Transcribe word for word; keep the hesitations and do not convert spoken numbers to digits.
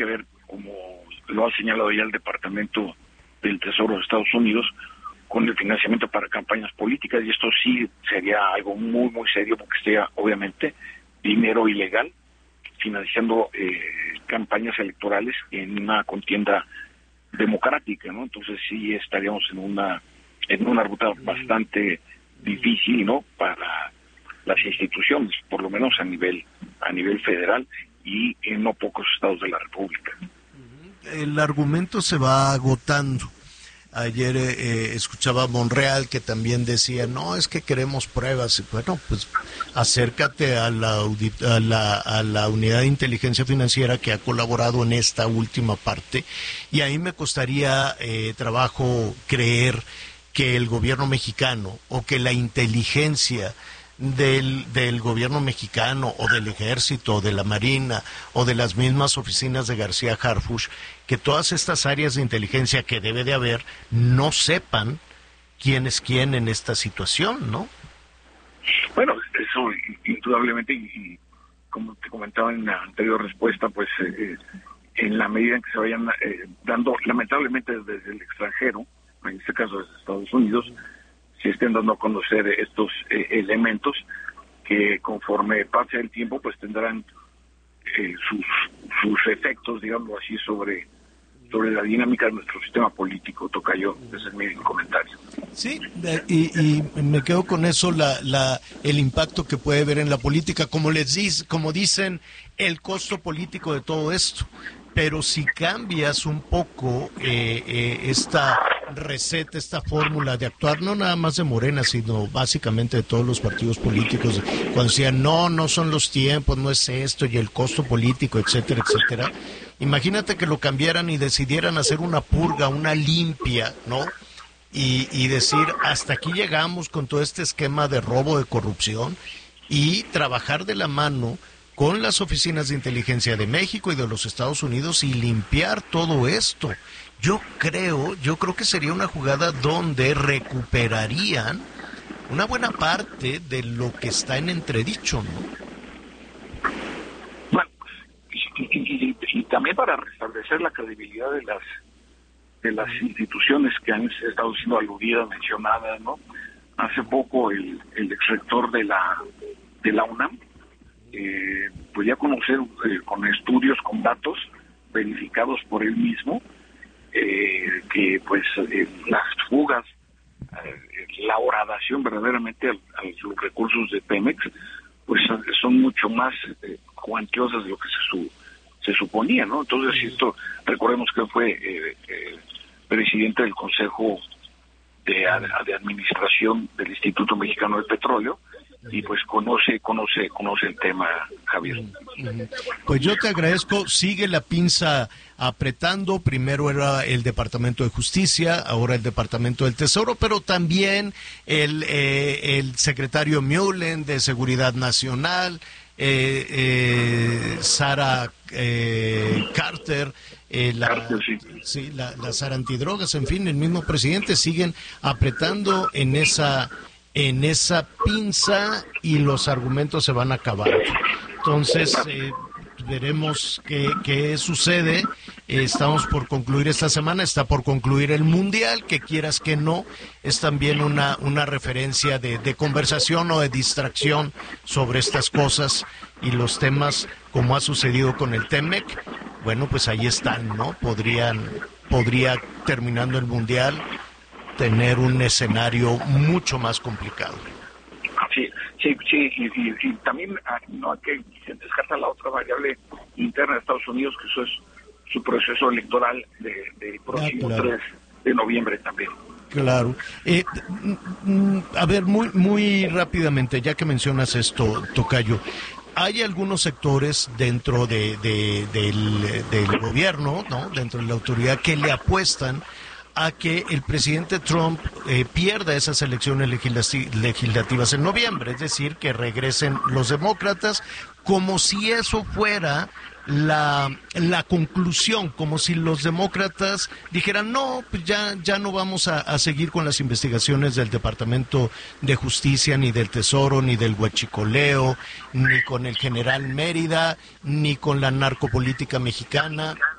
que ver, como lo ha señalado ya el Departamento del Tesoro de Estados Unidos, con el financiamiento para campañas políticas, y esto sí sería algo muy, muy serio, porque sería, obviamente, dinero ilegal financiando eh, campañas electorales en una contienda democrática, ¿no? Entonces sí estaríamos en una en una ruta bastante difícil, ¿no?, para las instituciones, por lo menos a nivel a nivel federal y en no pocos estados de la República. El argumento se va agotando. Ayer eh, escuchaba a Monreal que también decía, no, es que queremos pruebas. Y bueno, pues acércate a la, audit- a la a la unidad de inteligencia financiera que ha colaborado en esta última parte, y ahí me costaría eh, trabajo creer que el gobierno mexicano o que la inteligencia del, del gobierno mexicano o del ejército o de la marina o de las mismas oficinas de García Harfuch, que todas estas áreas de inteligencia que debe de haber no sepan quién es quién en esta situación, ¿no? Bueno, eso indudablemente, y, y como te comentaba en la anterior respuesta, pues eh, en la medida en que se vayan eh, dando, lamentablemente desde el extranjero, en este caso desde Estados Unidos, se estén dando a conocer estos eh, elementos que conforme pase el tiempo pues tendrán eh, sus sus efectos, digamos así, sobre sobre la dinámica de nuestro sistema político. Tocayo, ese es mi comentario. Sí, y, y me quedo con eso, la, la, el impacto que puede haber en la política, como les dice, como dicen, el costo político de todo esto. Pero si cambias un poco eh, eh, esta receta, esta fórmula de actuar, no nada más de Morena, sino básicamente de todos los partidos políticos, cuando decían, no, no son los tiempos, no es esto, y el costo político, etcétera, etcétera. Imagínate que lo cambiaran y decidieran hacer una purga, una limpia, ¿no? Y, y decir, hasta aquí llegamos con todo este esquema de robo, de corrupción, y trabajar de la mano con las oficinas de inteligencia de México y de los Estados Unidos y limpiar todo esto. Yo creo, yo creo que sería una jugada donde recuperarían una buena parte de lo que está en entredicho, ¿no? Bueno, y, y, y, y también para restablecer la credibilidad de las de las instituciones que han estado siendo aludidas, mencionadas, ¿no? Hace poco el, el exrector de la de la UNAM eh, podía conocer eh, con estudios, con datos verificados por él mismo, eh, que pues eh, las fugas, eh, la horadación verdaderamente a, a los recursos de Pemex, pues son mucho más eh, cuantiosas de lo que se su, se suponía, ¿no? Entonces, esto, recordemos que fue eh, eh, presidente del Consejo de, de Administración del Instituto Mexicano del Petróleo, y pues conoce conoce conoce el tema, Javier. Pues yo te agradezco. Sigue la pinza apretando. Primero era el Departamento de Justicia, ahora el Departamento del Tesoro, pero también el eh, el secretario Mullen de Seguridad Nacional, eh, eh, Sara eh, Carter, eh, la, Carter, sí. sí, la, la Sara antidrogas, en fin, el mismo presidente, siguen apretando en esa en esa pinza y los argumentos se van a acabar. Entonces, eh, veremos qué, qué sucede. Eh, estamos por concluir esta semana, está por concluir el Mundial, que quieras que no, es también una, una referencia de, de conversación o de distracción sobre estas cosas y los temas, como ha sucedido con el Temec. Bueno, pues ahí están, ¿no? Podrían, podría, terminando el Mundial, tener un escenario mucho más complicado. Sí, sí, sí, y, y, y también no hay que descartar la otra variable interna de Estados Unidos, que eso es su proceso electoral del de próximo ah, claro. tres de noviembre también. Claro. Eh, a ver, muy, muy rápidamente, ya que mencionas esto, Tocayo, hay algunos sectores dentro de, de, del, del gobierno, ¿no?, dentro de la autoridad, que le apuestan a que el presidente Trump eh, pierda esas elecciones legislati- legislativas en noviembre, es decir, que regresen los demócratas, como si eso fuera la, la conclusión, como si los demócratas dijeran, no, pues ya, ya no vamos a, a seguir con las investigaciones del Departamento de Justicia, ni del Tesoro, ni del huachicoleo, ni con el general Mérida, ni con la narcopolítica mexicana.